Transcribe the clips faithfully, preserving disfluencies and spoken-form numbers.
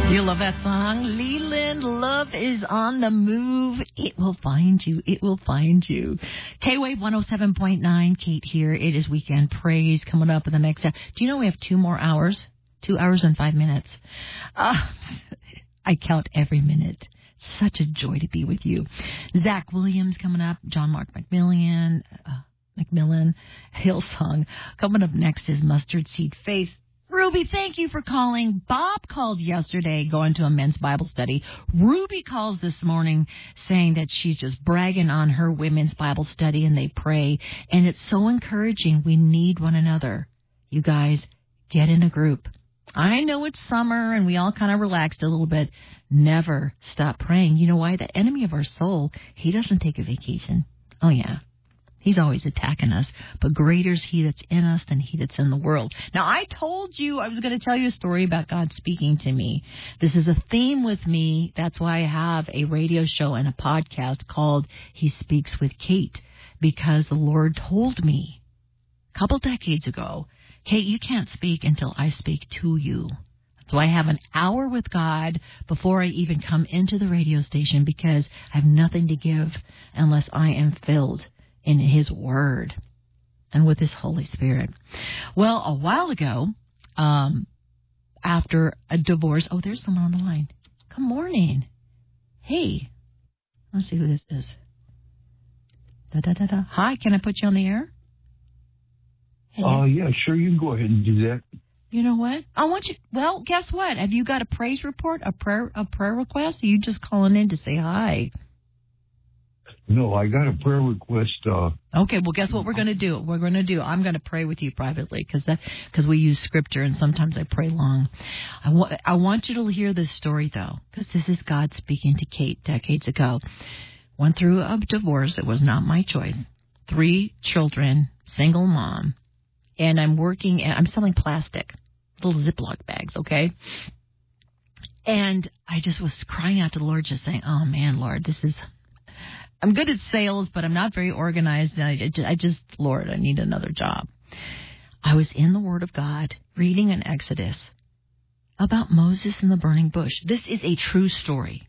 You love that song? Leland, love is on the move. It will find you. It will find you. K-Wave one oh seven point nine, Kate here. It is Weekend Praise coming up in the next hour. Do you know we have two more hours? Two hours and five minutes. Uh, I count every minute. Such a joy to be with you. Zach Williams coming up. John Mark McMillan. Uh, McMillan. Hillsong. Coming up next is Mustard Seed Faith. Ruby, thank you for calling. Bob called yesterday going to a men's Bible study. Ruby calls this morning saying that she's just bragging on her women's Bible study and they pray. And it's so encouraging. We need one another. You guys, get in a group. I know it's summer and we all kind of relaxed a little bit. Never stop praying. You know why? The enemy of our soul, he doesn't take a vacation. Oh, yeah. He's always attacking us, but greater is he that's in us than he that's in the world. Now, I told you I was going to tell you a story about God speaking to me. This is a theme with me. That's why I have a radio show and a podcast called He Speaks with Kate, because the Lord told me a couple decades ago, Kate, you can't speak until I speak to you. So I have an hour with God before I even come into the radio station because I have nothing to give unless I am filled in His Word and with His Holy Spirit. Well, a while ago, um, after a divorce, oh, there's someone on the line. Good morning. Hey, let's see who this is. Da, da, da, da. Hi, can I put you on the air? Oh, uh, yeah, sure, you can go ahead and do that. You know what? I want you, well, guess what? Have you got a praise report, a prayer, a prayer request? Are you just calling in to say hi? No, I got a prayer request. Uh, okay, well, guess what we're going to do? We're going to do. I'm going to pray with you privately because that because we use scripture and sometimes I pray long. I want I want you to hear this story though, because this is God speaking to Kate decades ago. Went through a divorce. It was not my choice. Three children, single mom, and I'm working. I'm selling plastic, little Ziploc bags. Okay. And I just was crying out to the Lord, just saying, "Oh man, Lord, this is." I'm good at sales, but I'm not very organized. And I just, I just, Lord, I need another job. I was in the Word of God reading in Exodus about Moses and the burning bush. This is a true story.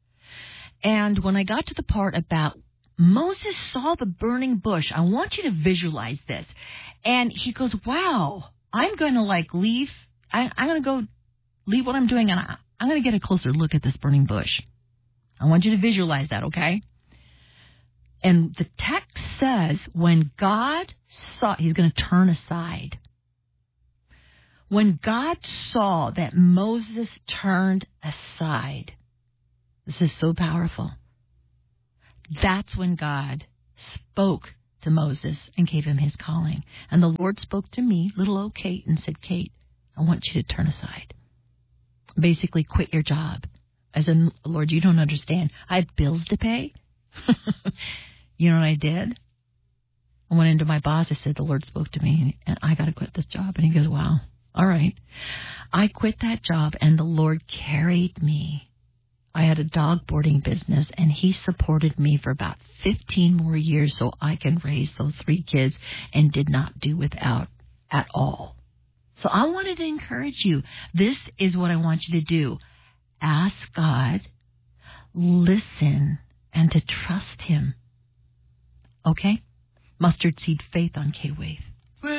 And when I got to the part about Moses saw the burning bush, I want you to visualize this. And he goes, wow, I'm going to like leave. I, I'm going to go leave what I'm doing and I, I'm going to get a closer look at this burning bush. I want you to visualize that, okay? And the text says when God saw, he's going to turn aside. When God saw that Moses turned aside, this is so powerful. That's when God spoke to Moses and gave him his calling. And the Lord spoke to me, little old Kate, and said, Kate, I want you to turn aside. Basically, quit your job. As in, Lord, you don't understand. I have bills to pay. You know what I did? I went into my boss. I said, the Lord spoke to me, and I got to quit this job. And he goes, wow, all right. I quit that job, and the Lord carried me. I had a dog boarding business, and he supported me for about fifteen more years so I can raise those three kids and did not do without at all. So I wanted to encourage you. This is what I want you to do. Ask God, listen, and to trust Him. Okay? Mustard Seed Faith on K-Wave.